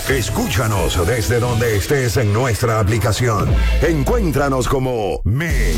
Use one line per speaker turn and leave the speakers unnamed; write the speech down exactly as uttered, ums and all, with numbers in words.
Escúchanos desde donde estés en nuestra aplicación. Encuéntranos como Me